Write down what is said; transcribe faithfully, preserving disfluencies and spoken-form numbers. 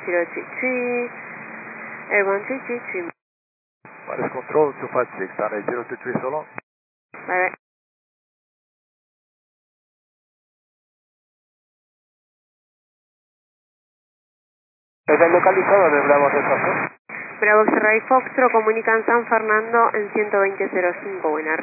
zero three three, Air one three three three. Virus control two five six, runway zero two three, so long. Bye bye. ¿Es localizado de Bravo de Paso? Bravo X-Ray Foxtrot, comunican San Fernando en ciento veinte cero cinco, buena.